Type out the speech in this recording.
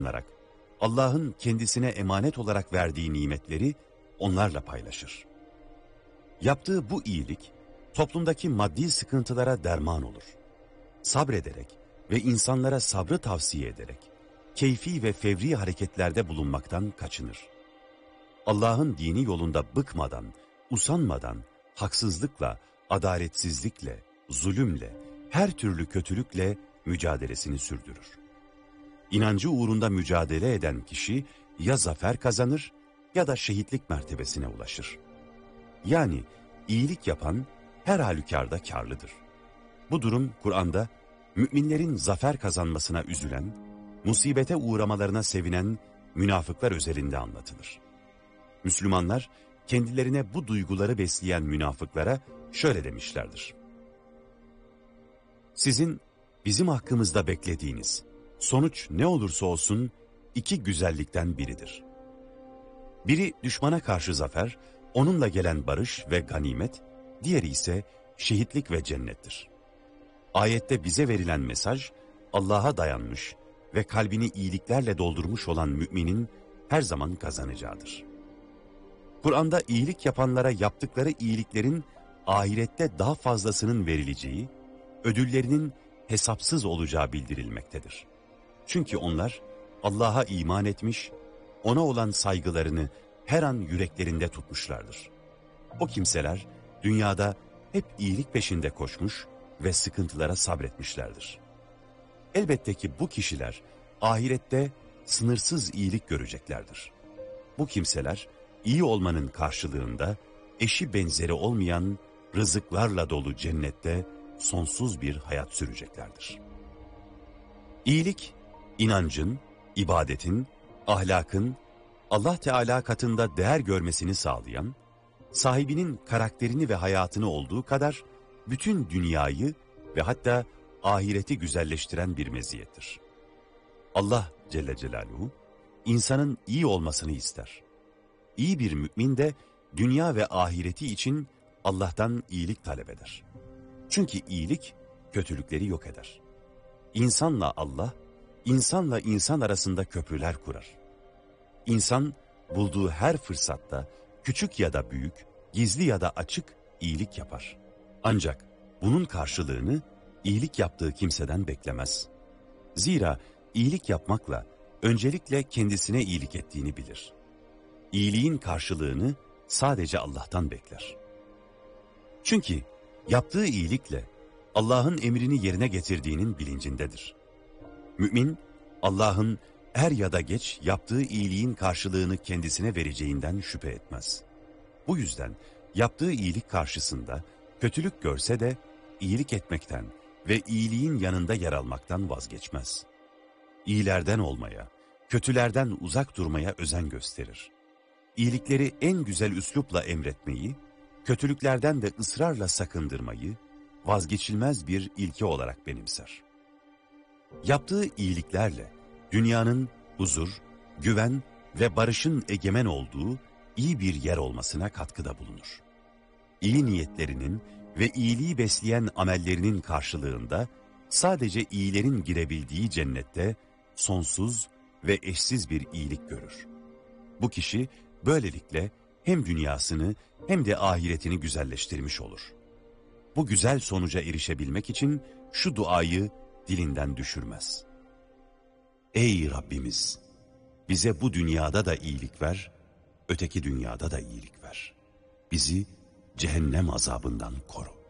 Allah'ın kendisine emanet olarak verdiği nimetleri onlarla paylaşır. Yaptığı bu iyilik, toplumdaki maddi sıkıntılara derman olur. Sabrederek ve insanlara sabrı tavsiye ederek, keyfi ve fevri hareketlerde bulunmaktan kaçınır. Allah'ın dini yolunda bıkmadan, usanmadan, haksızlıkla, adaletsizlikle, zulümle, her türlü kötülükle mücadelesini sürdürür. İnancı uğrunda mücadele eden kişi ya zafer kazanır ya da şehitlik mertebesine ulaşır. Yani iyilik yapan her halükarda kârlıdır. Bu durum Kur'an'da müminlerin zafer kazanmasına üzülen, musibete uğramalarına sevinen münafıklar özelinde anlatılır. Müslümanlar kendilerine bu duyguları besleyen münafıklara şöyle demişlerdir: sizin bizim hakkımızda beklediğiniz sonuç ne olursa olsun iki güzellikten biridir. Biri düşmana karşı zafer, onunla gelen barış ve ganimet, diğeri ise şehitlik ve cennettir. Ayette bize verilen mesaj, Allah'a dayanmış ve kalbini iyiliklerle doldurmuş olan müminin her zaman kazanacağıdır. Kur'an'da iyilik yapanlara yaptıkları iyiliklerin ahirette daha fazlasının verileceği, ödüllerinin hesapsız olacağı bildirilmektedir. Çünkü onlar Allah'a iman etmiş, ona olan saygılarını her an yüreklerinde tutmuşlardır. O kimseler dünyada hep iyilik peşinde koşmuş ve sıkıntılara sabretmişlerdir. Elbette ki bu kişiler ahirette sınırsız iyilik göreceklerdir. Bu kimseler iyi olmanın karşılığında eşi benzeri olmayan rızıklarla dolu cennette sonsuz bir hayat süreceklerdir. İyilik, inancın, ibadetin, ahlakın Allah Teala katında değer görmesini sağlayan, sahibinin karakterini ve hayatını olduğu kadar bütün dünyayı ve hatta ahireti güzelleştiren bir meziyettir. Allah Celle Celaluhu insanın iyi olmasını ister. İyi bir mümin de dünya ve ahireti için Allah'tan iyilik talep eder. Çünkü iyilik kötülükleri yok eder. İnsanla Allah, insanla insan arasında köprüler kurar. İnsan bulduğu her fırsatta küçük ya da büyük, gizli ya da açık iyilik yapar. Ancak bunun karşılığını iyilik yaptığı kimseden beklemez. Zira iyilik yapmakla öncelikle kendisine iyilik ettiğini bilir. İyiliğin karşılığını sadece Allah'tan bekler. Çünkü yaptığı iyilikle Allah'ın emrini yerine getirdiğinin bilincindedir. Mümin, Allah'ın er ya da geç yaptığı iyiliğin karşılığını kendisine vereceğinden şüphe etmez. Bu yüzden yaptığı iyilik karşısında kötülük görse de iyilik etmekten ve iyiliğin yanında yer almaktan vazgeçmez. İyilerden olmaya, kötülerden uzak durmaya özen gösterir. İyilikleri en güzel üslupla emretmeyi, kötülüklerden de ısrarla sakındırmayı vazgeçilmez bir ilke olarak benimser. Yaptığı iyiliklerle dünyanın huzur, güven ve barışın egemen olduğu iyi bir yer olmasına katkıda bulunur. İyi niyetlerinin ve iyiliği besleyen amellerinin karşılığında sadece iyilerin girebildiği cennette sonsuz ve eşsiz bir iyilik görür. Bu kişi böylelikle hem dünyasını hem de ahiretini güzelleştirmiş olur. Bu güzel sonuca erişebilmek için şu duayı dilinden düşürmez: Ey Rabbimiz! Bize bu dünyada da iyilik ver, öteki dünyada da iyilik ver. Bizi cehennem azabından koru.